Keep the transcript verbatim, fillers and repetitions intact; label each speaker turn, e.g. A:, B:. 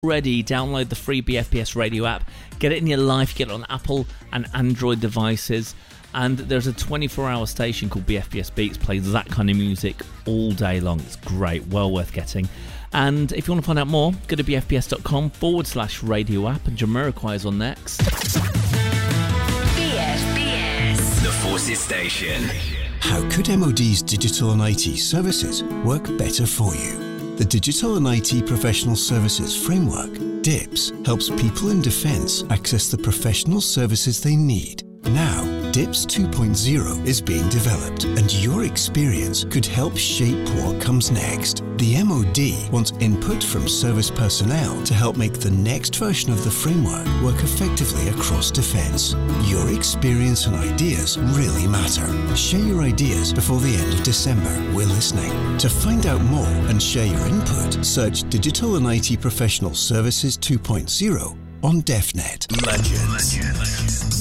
A: Already, download the free B F P S radio app. Get it in your life. Get it on Apple and Android devices. And there's a twenty-four hour station called B F P S Beats. Plays that kind of music all day long. It's great. Well worth getting. And if you want to find out more, go to bfps.com forward slash radio app. And Jamiroquai is on next.
B: B F P S.
C: The Forces Station.
D: How could M O D's digital and I T services work better for you? The Digital and I T Professional Services Framework, D I P S, helps people in defence access the professional services they need. Now, D I P S two point oh is being developed, and your experience could help shape what comes next. The M O D wants input from service personnel to help make the next version of the framework work effectively across defence. Your experience and ideas really matter. Share your ideas before the end of December. We're listening. To find out more and share your input, search Digital and I T Professional Services two point oh on DefNet.
C: Legends. Legends.